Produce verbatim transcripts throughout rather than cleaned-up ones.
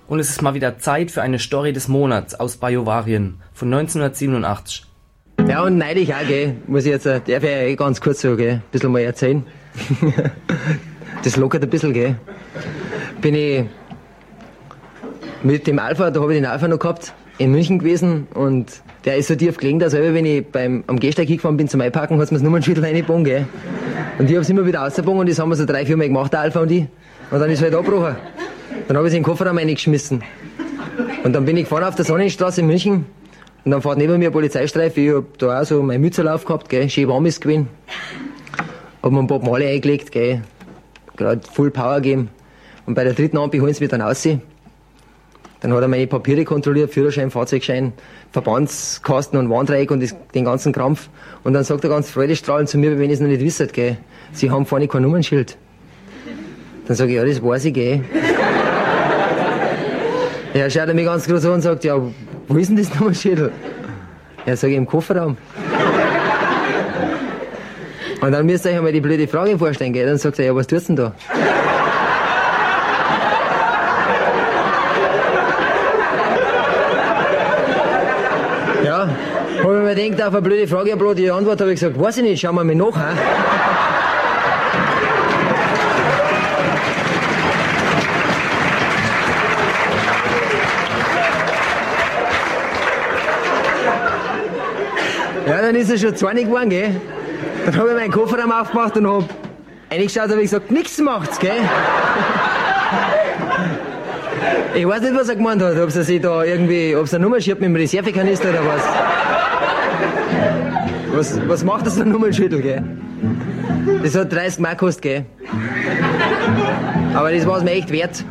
Und es ist mal wieder Zeit für eine Story des Monats aus Bajuwarien von neunzehnhundertsiebenundachtzig. Ja, und neulich auch, gell, muss ich jetzt, darf ich eh ganz kurz so, gell, ein bisschen mal erzählen. Das lockert ein bisschen, gell. Bin ich mit dem Alpha, da habe ich den Alpha noch gehabt, in München gewesen und der ist so tief gelegen, dass selber, wenn ich beim, am Gehsteig hingefahren bin zum Einparken, hat es mir das Nummernschüttel reingebogen, gell. Und ich habe es immer wieder rausgebogen und das haben wir so drei, vier Mal gemacht, der Alpha und ich. Und dann ist es halt abgebrochen. Dann habe ich es in den Kofferraum reingeschmissen. Und dann bin ich gefahren auf der Sonnenstraße in München. Und dann fährt neben mir eine Polizeistreife. Ich hab da auch so meinen Mützerlauf gehabt, gell. Schön warm ist gewesen. Hab mir ein paar Male eingelegt, gell. Gerade Full Power gegeben. Und bei der dritten Ampel holen sie mich dann raus. Dann hat er meine Papiere kontrolliert, Führerschein, Fahrzeugschein, Verbandskasten und Warndreieck und das, den ganzen Krampf. Und dann sagt er ganz freudestrahlend zu mir, wenn ich es noch nicht wisst, gell. Sie haben vorne kein Nummernschild. Dann sag ich, ja, das weiß ich, gell. Ja, schaut er mich ganz groß an und sagt, ja, wo ist denn das Nummernschild? Ja, sag ich, im Kofferraum. Und dann müsst ihr euch einmal die blöde Frage vorstellen, gell. Dann sagt er, ja, was tust du denn da? Ja, hab ich mir gedacht, auf eine blöde Frage, eine blöde Antwort, habe ich gesagt, weiß ich nicht, schauen wir mal nach, he? Ja, dann ist er schon zornig geworden, gell? Dann habe ich meinen Kofferraum aufgemacht und hab reingeschaut und hab ich gesagt, nichts macht's, gell? Ich weiß nicht, was er gemeint hat, ob er sich da irgendwie, ob es eine Nummer schiebt mit dem Reservekanister oder was. Was, was macht das, ein Nummernschüttel, gell? Das hat dreißig Mark gekostet, gell? Aber das war es mir echt wert.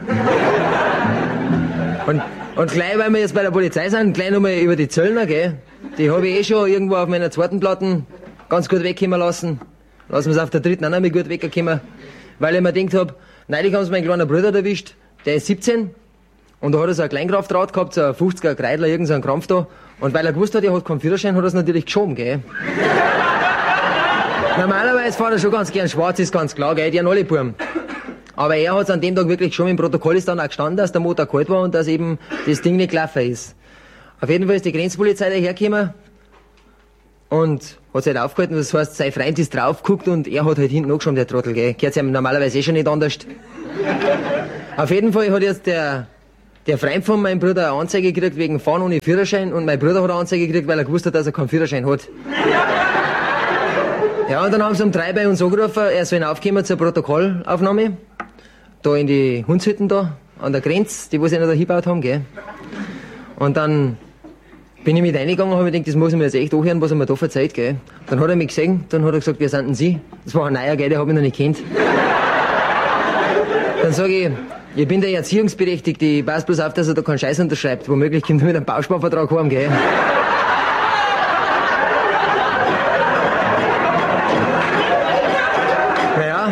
Und, und gleich, weil wir jetzt bei der Polizei sind, gleich nochmal über die Zöllner, gell? Die habe ich eh schon irgendwo auf meiner zweiten Platte ganz gut wegkommen lassen. Lassen wir es auf der dritten auch noch mal gut wegkommen. Weil ich mir gedacht hab, neulich haben sie meinen kleinen Bruder erwischt, der ist siebzehn. Und da hat er so ein Kleinkraftrad gehabt, so ein fünfziger Kreidler, irgend so ein Krampf da. Und weil er gewusst hat, er hat keinen Führerschein, hat er es natürlich geschoben, gell. Normalerweise fährt er schon ganz gern schwarz, ist ganz klar, gell, die haben alle Buben. Aber er hat es an dem Tag wirklich schon, im Protokoll ist dann auch gestanden, dass der Motor kalt war und dass eben das Ding nicht gelaufen ist. Auf jeden Fall ist die Grenzpolizei dahergekommen und hat sich halt aufgehalten, das heißt, sein Freund ist draufgeguckt und er hat halt hinten angeschoben, der Trottel, gell. Gehört ihm normalerweise eh schon nicht anders. Auf jeden Fall hat jetzt der, der Freund von meinem Bruder eine Anzeige gekriegt wegen Fahren ohne Führerschein und mein Bruder hat eine Anzeige gekriegt, weil er gewusst hat, dass er keinen Führerschein hat. Ja, und dann haben sie um drei bei uns angerufen, er soll aufkommen zur Protokollaufnahme. Da in die Hundshütten da, an der Grenze, die wo sie noch da hingebaut haben, gell. Und dann bin ich mit reingegangen und habe mir gedacht, das muss ich mir jetzt echt anhören, was er mir da verzeiht, gell. Dann hat er mich gesehen, dann hat er gesagt, wer sind denn Sie? Das war ein neuer, gell, den habe ich noch nicht kennt. Dann sage ich, ich bin der Erziehungsberechtigte, ich passe bloß auf, dass er da keinen Scheiß unterschreibt. Womöglich kommt er mit einem Bausparvertrag heim, gell. Naja.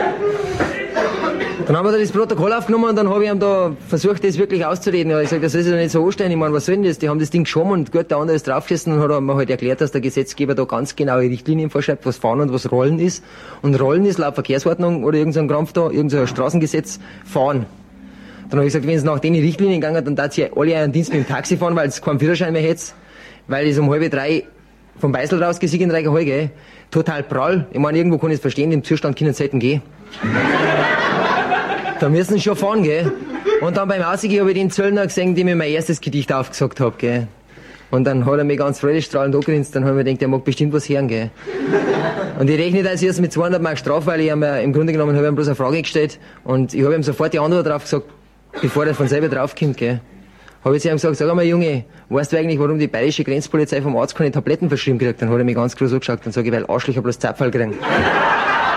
Dann haben wir da das Protokoll aufgenommen und dann habe ich ihm da versucht, das wirklich auszureden. Ja, ich sage, das soll sich doch nicht so anstellen. Ich meine, was soll denn das? Die haben das Ding geschoben und gut, der andere ist draufgesessen und hat mir halt erklärt, dass der Gesetzgeber da ganz genaue Richtlinien vorschreibt, was Fahren und was Rollen ist. Und Rollen ist laut Verkehrsordnung oder irgendein Krampf da, irgendein Straßengesetz, Fahren. Dann habe ich gesagt, wenn es nach den Richtlinien gegangen, dann darf sie alle einen Dienst mit dem Taxi fahren, weil es keinen Führerschein mehr hätte. Weil es um halb drei vom Beisel rausgesiegt in drei Geheu, gell. Total prall. Ich meine, irgendwo kann ich es verstehen, im Zustand können sie selten gehen. Da müssen sie schon fahren, gell. Und dann beim Ausgehen habe ich den Zöllner gesehen, dem ich mein erstes Gedicht aufgesagt habe, gell. Und dann hat er mich ganz freudestrahlend angegrinst, dann habe ich mir gedacht, der mag bestimmt was hören, gell. Und ich rechne das jetzt mit zweihundert Mark Strafe, weil ich ihm im Grunde genommen habe ihm bloß eine Frage gestellt und ich habe ihm sofort die Antwort drauf gesagt, bevor er von selber draufkommt, gell. Habe ich zu ihm gesagt, sag einmal, Junge, weißt du eigentlich, warum die bayerische Grenzpolizei vom Arzt keine Tabletten verschrieben kriegt? Dann hat er mich ganz groß angeschaut und sage ich, weil Arschlöcher bloß Zapferl kriegen.